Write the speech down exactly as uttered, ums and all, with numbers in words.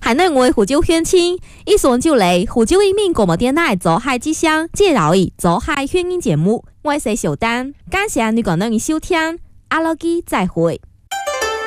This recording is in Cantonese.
海内外胡椒鄉親，一送就嚟胡椒移民廣播電台走海之鄉介紹伊走海鄉音節目，我係小丹，感謝你個能收聽，阿拉基再會。